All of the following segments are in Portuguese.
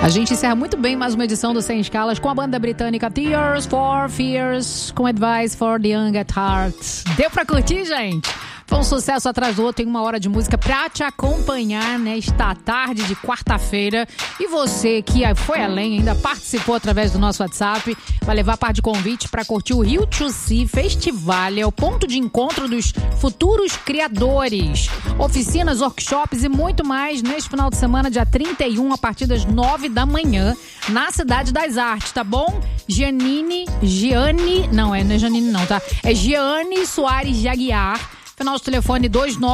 A gente encerra muito bem mais uma edição do Sem Escalas com a banda britânica Tears for Fears, com Advice for the Young at Heart. Deu pra curtir, gente? Foi um sucesso atrás do outro em 1 hora de música pra te acompanhar nesta tarde de quarta-feira. E você que foi além, ainda participou através do nosso WhatsApp, vai levar par de convite para curtir o Rio to See Festival. É o ponto de encontro dos futuros criadores. Oficinas, workshops e muito mais neste final de semana, dia 31, a partir das 9 da manhã, na Cidade das Artes, tá bom? Gianni, não é Janine não, tá? É Gianni Soares de Aguiar, final de telefone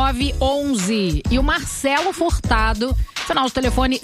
2911. E o Marcelo Furtado, final de telefone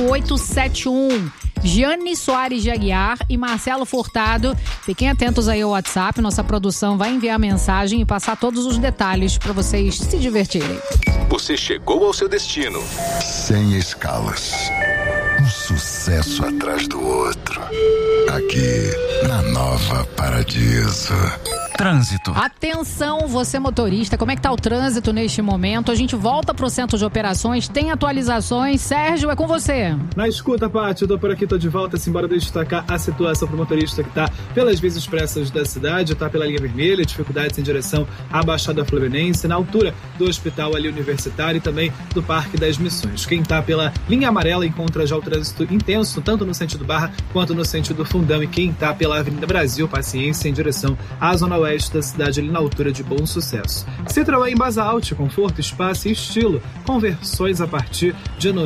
0871. Gianni Soares de Aguiar e Marcelo Furtado. Fiquem atentos aí ao WhatsApp. Nossa produção vai enviar mensagem e passar todos os detalhes para vocês se divertirem. Você chegou ao seu destino. Sem escalas. Um sucesso atrás do outro. Aqui, na Nova Paradiso. Trânsito. Atenção, você motorista, como é que tá o trânsito neste momento? A gente volta pro centro de operações, tem atualizações. Sérgio, é com você. Na escuta, Paty, eu tô por aqui, tô de volta. Simbora destacar a situação pro motorista que tá pelas vias expressas da cidade, tá pela linha vermelha, dificuldades em direção à Baixada Fluminense, na altura do hospital ali universitário e também do Parque das Missões. Quem tá pela linha amarela encontra já o trânsito intenso, tanto no sentido Barra quanto no sentido Fundão. E quem tá pela Avenida Brasil, paciência em direção à Zona Oeste da cidade, ali na altura de Bom Sucesso. Citroën Basa Alto, conforto, espaço e estilo. Conversões a partir de R$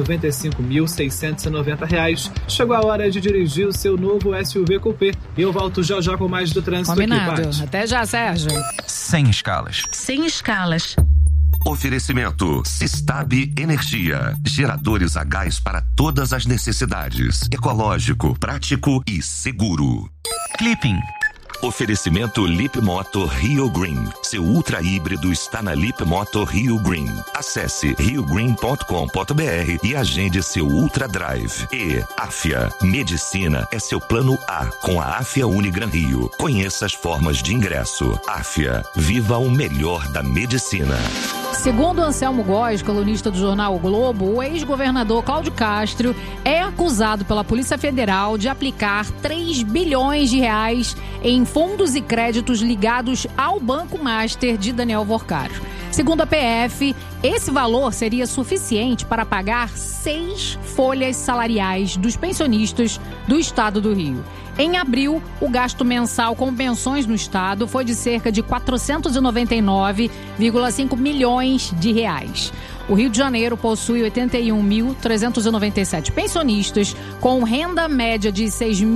95.690. Chegou a hora de dirigir o seu novo SUV Coupé. E eu volto já já com mais do trânsito. Combinado. Aqui, Paty. Até já, Sérgio. Sem escalas. Sem escalas. Oferecimento Sistab Energia. Geradores a gás para todas as necessidades. Ecológico, prático e seguro. Clipping. Oferecimento Lip Moto Rio Green. Seu ultra híbrido está na Lip Moto Rio Green. Acesse riogreen.com.br e agende seu Ultra Drive. E Afia. Medicina é seu plano A com a Afia Unigran Rio. Conheça as formas de ingresso. Afia. Viva o melhor da medicina. Segundo Anselmo Góes, colunista do jornal O Globo, o ex-governador Cláudio Castro é acusado pela Polícia Federal de aplicar 3 bilhões de reais em fundos e créditos ligados ao Banco Master de Daniel Vorcaro. Segundo a PF, esse valor seria suficiente para pagar 6 folhas salariais dos pensionistas do estado do Rio. Em abril, o gasto mensal com pensões no estado foi de cerca de 499,5 milhões de reais. O Rio de Janeiro possui 81.397 pensionistas com renda média de R$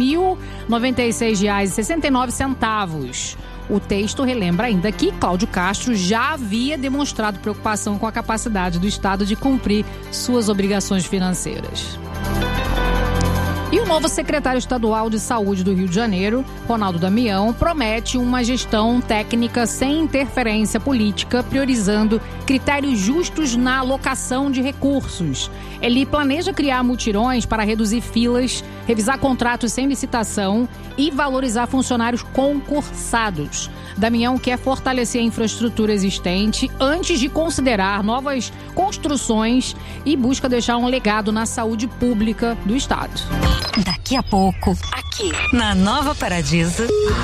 6.096,69. O texto relembra ainda que Cláudio Castro já havia demonstrado preocupação com a capacidade do estado de cumprir suas obrigações financeiras. E o novo secretário estadual de Saúde do Rio de Janeiro, Ronaldo Damião, promete uma gestão técnica sem interferência política, priorizando critérios justos na alocação de recursos. Ele planeja criar mutirões para reduzir filas, revisar contratos sem licitação e valorizar funcionários concursados. Damião quer fortalecer a infraestrutura existente antes de considerar novas construções e busca deixar um legado na saúde pública do estado. Daqui a pouco, aqui na Nova Paradiso.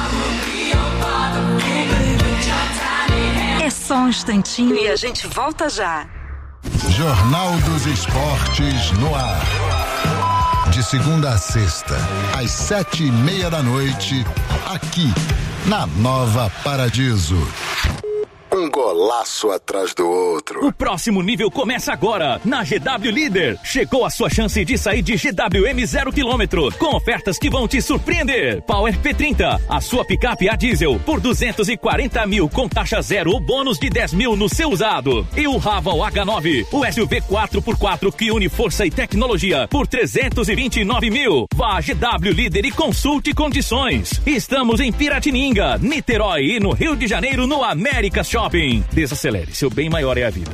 É só um instantinho e a gente volta já. Jornal dos Esportes no ar. De segunda a sexta, às 7:30 da noite, aqui na Nova Paradiso. Um golaço atrás do outro. O próximo nível começa agora na GW Líder. Chegou a sua chance de sair de GWM 0 km com ofertas que vão te surpreender. Power P30, a sua picape a diesel por 240 mil com taxa zero ou bônus de 10 mil no seu usado. E o Raval H9, o SUV 4x4 que une força e tecnologia por 329 mil. Vá a GW Líder e consulte condições. Estamos em Piratininga, Niterói e no Rio de Janeiro no América Shopping. Desacelere, seu bem maior é a vida.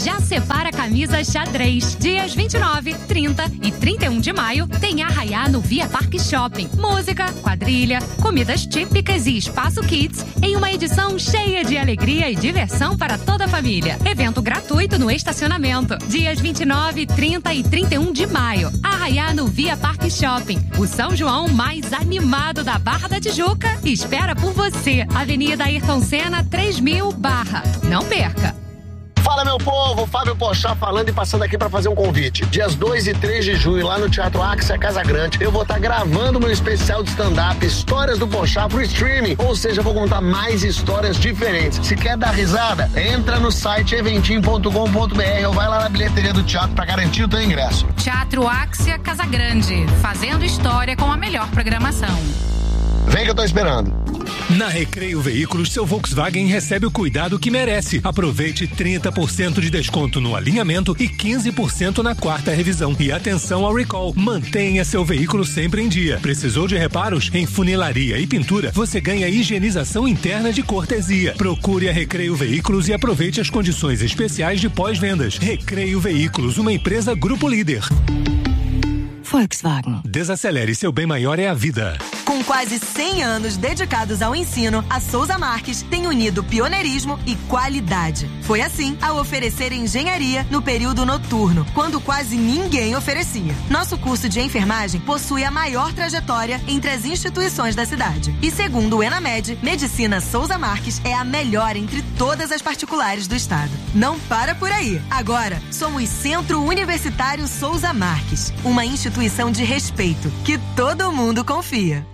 já separa a camisa xadrez. Dias 29, 30 e 31 de maio tem Arraiá no Via Parque Shopping. Música, quadrilha, comidas típicas e espaço kids em uma edição cheia de alegria e diversão para toda a família. Evento gratuito no estacionamento. Dias 29, 30 e 31 de maio. Arraiá no Via Parque Shopping. O São João mais animado da Barra da Tijuca espera por você. Avenida Ayrton Senna 3000 Barra. Não perca! Fala, meu povo, Fábio Pochá falando e passando aqui para fazer um convite. Dias 2 e 3 de junho, lá no Teatro Axia Casa Grande, eu vou estar gravando meu especial de stand-up Histórias do Pochá pro streaming. Ou seja, vou contar mais histórias diferentes. Se quer dar risada, entra no site eventim.com.br ou vai lá na bilheteria do teatro para garantir o teu ingresso. Teatro Axia Casa Grande, fazendo história com a melhor programação. Vem que eu tô esperando. Na Recreio Veículos, seu Volkswagen recebe o cuidado que merece. Aproveite 30% de desconto no alinhamento e 15% na quarta revisão. E atenção ao recall. Mantenha seu veículo sempre em dia. Precisou de reparos? Em funilaria e pintura, você ganha higienização interna de cortesia. Procure a Recreio Veículos e aproveite as condições especiais de pós-vendas. Recreio Veículos, uma empresa Grupo Líder. Volkswagen. Desacelere, seu bem maior é a vida. Com quase 100 anos dedicados ao ensino, a Souza Marques tem unido pioneirismo e qualidade. Foi assim ao oferecer engenharia no período noturno, quando quase ninguém oferecia. Nosso curso de enfermagem possui a maior trajetória entre as instituições da cidade. E segundo o Enamed, Medicina Souza Marques é a melhor entre todas as particulares do estado. Não para por aí. Agora, somos Centro Universitário Souza Marques, uma instituição de respeito que todo mundo confia.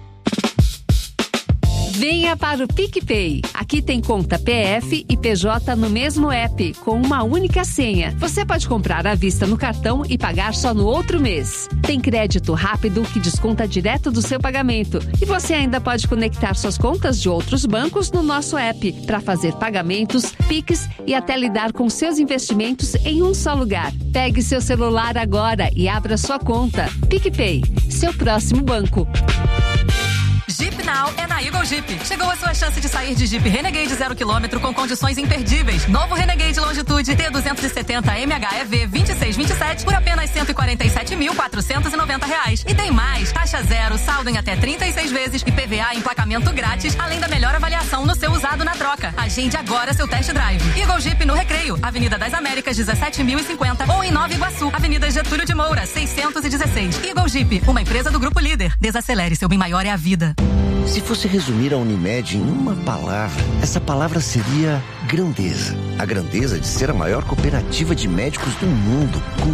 Venha para o PicPay. Aqui tem conta PF e PJ no mesmo app, com uma única senha. Você pode comprar à vista no cartão e pagar só no outro mês. Tem crédito rápido que desconta direto do seu pagamento. E você ainda pode conectar suas contas de outros bancos no nosso app para fazer pagamentos, Pix e até lidar com seus investimentos em um só lugar. Pegue seu celular agora e abra sua conta. PicPay, seu próximo banco. Jeep Now é na Eagle Jeep. Chegou a sua chance de sair de Jeep Renegade 0 km com condições imperdíveis. Novo Renegade Longitude T270 MHEV 2627 por apenas R$ 147.490. E tem mais, taxa zero, saldo em até 36 vezes e PVA emplacamento grátis, além da melhor avaliação no seu usado na troca. Agende agora seu test drive. Eagle Jeep no Recreio, Avenida das Américas 17.050 ou em Nova Iguaçu, Avenida Getúlio de Moura 616. Eagle Jeep, uma empresa do Grupo Líder. Desacelere, seu bem maior é a vida. Se fosse resumir a Unimed em uma palavra, essa palavra seria grandeza. A grandeza de ser a maior cooperativa de médicos do mundo, com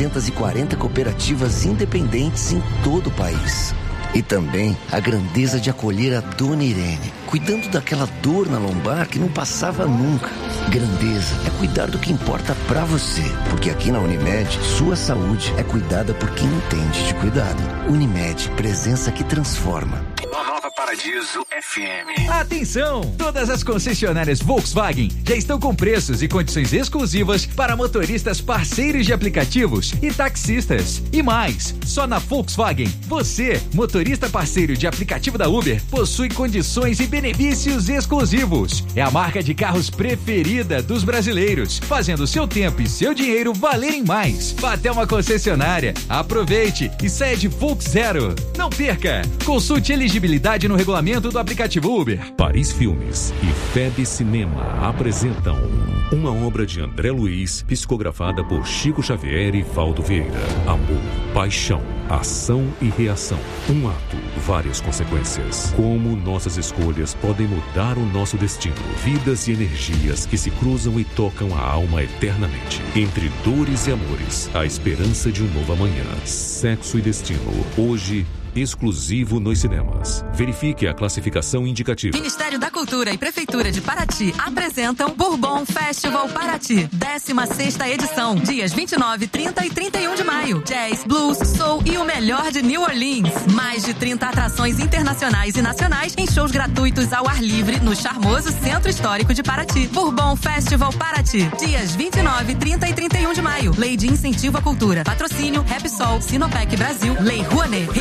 340 cooperativas independentes em todo o país. E também a grandeza de acolher a Dona Irene, cuidando daquela dor na lombar que não passava nunca. Grandeza é cuidar do que importa pra você, porque aqui na Unimed, sua saúde é cuidada por quem entende de cuidado. Unimed, presença que transforma. Nova Paradiso FM. Atenção! Todas as concessionárias Volkswagen já estão com preços e condições exclusivas para motoristas parceiros de aplicativos e taxistas. E mais, só na Volkswagen, você, motorista parceiro de aplicativo da Uber, possui condições e benefícios exclusivos. É a marca de carros preferida dos brasileiros, fazendo seu tempo e seu dinheiro valerem mais. Vá até uma concessionária, aproveite e saia de Volks Zero. Não perca! Consulte elegibilidade no regulamento do aplicativo Uber. Paris Filmes e FEB Cinema apresentam uma obra de André Luiz, psicografada por Chico Xavier e Valdo Vieira. Amor, paixão, ação e reação. Um ato, várias consequências. Como nossas escolhas podem mudar o nosso destino. Vidas e energias que se cruzam e tocam a alma eternamente. Entre dores e amores, a esperança de um novo amanhã. Sexo e destino. Hoje, exclusivo nos cinemas. Verifique a classificação indicativa. Ministério da Cultura e Prefeitura de Paraty apresentam Bourbon Festival Paraty, 16ª edição, dias 29, 30 e 31 de maio. Jazz, blues, soul e o melhor de New Orleans. Mais de 30 atrações internacionais e nacionais em shows gratuitos ao ar livre no charmoso Centro Histórico de Paraty. Bourbon Festival Paraty, dias 29, 30 e 31 de maio. Lei de Incentivo à Cultura. Patrocínio Repsol, Sinopec Brasil, Lei Rouanet. Realização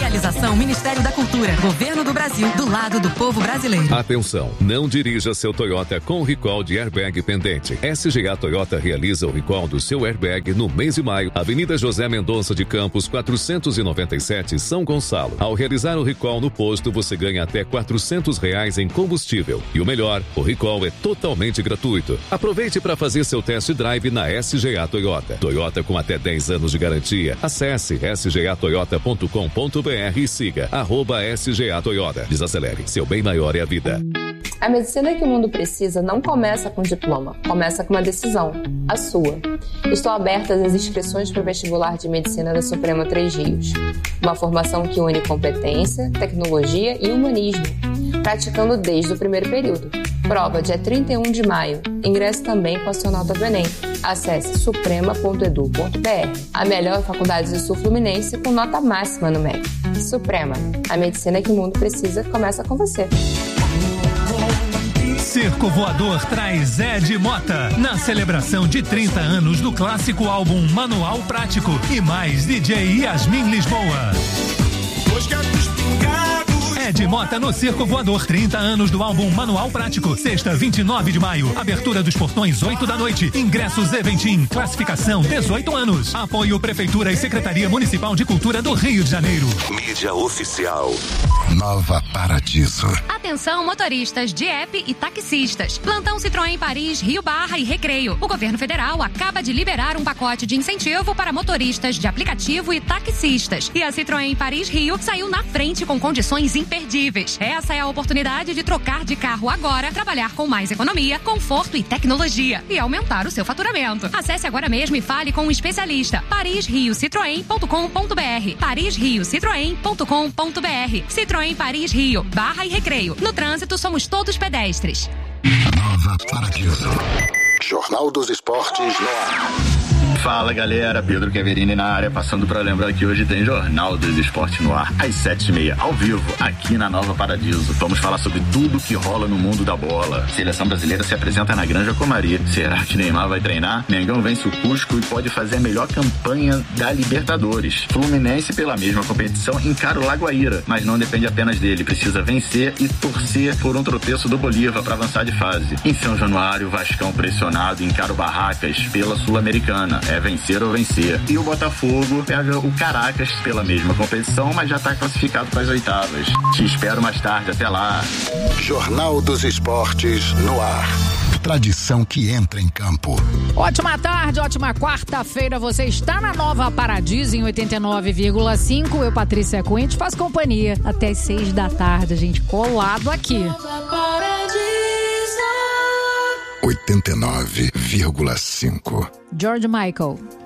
Realização Ministério da Cultura, Governo do Brasil, do lado do povo brasileiro. Atenção, não dirija seu Toyota com recall de airbag pendente. SGA Toyota realiza o recall do seu airbag no mês de maio, Avenida José Mendonça de Campos, 497, São Gonçalo. Ao realizar o recall no posto, você ganha até R$400 em combustível. E o melhor, o recall é totalmente gratuito. Aproveite para fazer seu test drive na SGA Toyota. Toyota com até 10 anos de garantia. Acesse sgatoyota.com.br e siga @SGA Toyota. Desacelere, seu bem maior é a vida. A medicina que o mundo precisa não começa com diploma, começa com uma decisão, a sua. Estão abertas as inscrições para o vestibular de medicina da Suprema Três Rios. Uma formação que une competência, tecnologia e humanismo, praticando desde o primeiro período. Prova dia 31 de maio. Ingresse também com a sua nota do Enem. Acesse suprema.edu.br. A melhor faculdade do Sul Fluminense com nota máxima no MEC. Suprema, a medicina que o mundo precisa começa com você. Circo Voador traz Ed Mota na celebração de 30 anos do clássico álbum Manual Prático e mais DJ Yasmin Lisboa. Ed Mota no Circo Voador, 30 anos do álbum Manual Prático. Sexta, 29 de maio. Abertura dos portões, 8 da noite. Ingressos Eventim. Classificação, 18 anos. Apoio Prefeitura e Secretaria Municipal de Cultura do Rio de Janeiro. Mídia oficial. Nova Paradiso. Atenção, motoristas de app e taxistas. Plantão Citroën Paris, Rio Barra e Recreio. O governo federal acaba de liberar um pacote de incentivo para motoristas de aplicativo e taxistas. E a Citroën Paris Rio saiu na frente com condições imperdíveis. Essa é a oportunidade de trocar de carro agora, trabalhar com mais economia, conforto e tecnologia e aumentar o seu faturamento. Acesse agora mesmo e fale com um especialista. parisriocitroen.com.br. parisriocitroen.com.br. Citroën Paris Rio, Barra e Recreio. No trânsito somos todos pedestres. Nova Paradiso. Jornal dos Esportes no ar. Fala galera, Pedro Queverini na área, passando para lembrar que hoje tem Jornal dos Esportes no ar, às 7h30, ao vivo, aqui na Nova Paradiso. Vamos falar sobre tudo que rola no mundo da bola. Seleção brasileira se apresenta na Granja Comari. Será que Neymar vai treinar? Mengão vence o Cusco e pode fazer a melhor campanha da Libertadores. Fluminense, pela mesma competição, encara o Lagoaíra, mas não depende apenas dele, precisa vencer e torcer por um tropeço do Bolívar para avançar de fase. Em São Januário, o Vascão pressionado encara o Barracas pela Sul-Americana. É vencer ou vencer. E o Botafogo pega o Caracas pela mesma competição, mas já está classificado para as oitavas. Te espero mais tarde, até lá. Jornal dos Esportes no ar. Tradição que entra em campo. Ótima tarde, ótima quarta-feira. Você está na Nova Paradiso em 89,5. Eu, Patrícia Cunha, te faço companhia até as 6 da tarde. A gente colado aqui. 89,5. George Michael.